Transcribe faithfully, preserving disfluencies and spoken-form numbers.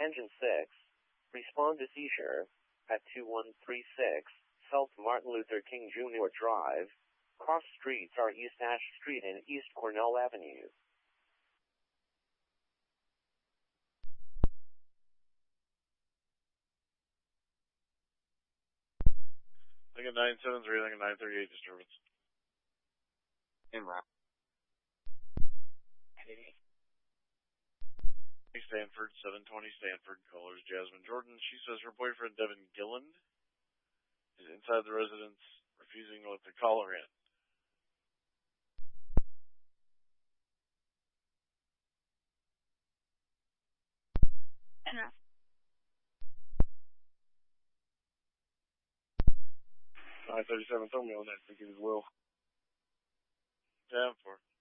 Engine six, respond to seizure at two one three six South Martin Luther King Junior Drive. Cross streets are East Ash Street and East Cornell Avenue. Lincoln nine seven three, Lincoln nine thirty-eight disturbance. In route. Stanford, seven twenty Stanford, callers Jasmine Jordan. She says her boyfriend Devin Gilland is inside the residence, refusing to let the caller in. In route. nine thirty-seven, throw me on that ticket as well. Down for